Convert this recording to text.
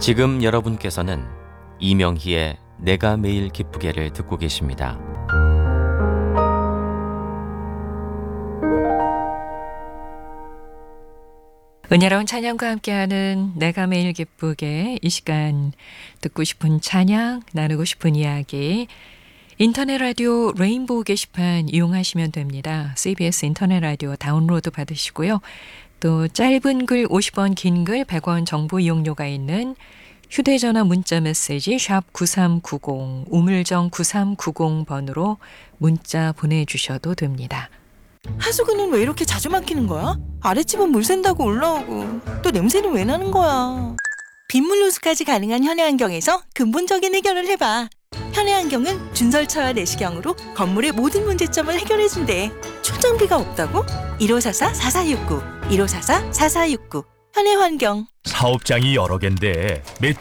지금 여러분께서는 이명희의 내가 매일 기쁘게를 듣고 계십니다. 은혜로운 찬양과 함께하는 내가 매일 기쁘게, 이 시간 듣고 싶은 찬양, 나누고 싶은 이야기, 인터넷 라디오 레인보우 게시판 이용하시면 됩니다. CBS 인터넷 라디오 다운로드 받으시고요. 또 짧은 글 50원, 긴 글 100원 정보 이용료가 있는 휴대전화 문자 메시지 샵 9390, 우물정 9390번으로 문자 보내주셔도 됩니다. 하수구는 왜 이렇게 자주 막히는 거야? 아랫집은 물 샌다고 올라오고 또 냄새는 왜 나는 거야? 빗물 누수까지 가능한 현해안경에서 근본적인 해결을 해봐. 현해안경은 준설차와 내시경으로 건물의 모든 문제점을 해결해준대. 충전비가 없다고? 1544-4469 1544-4469 현해환경. 사업장이 여러 갠데 몇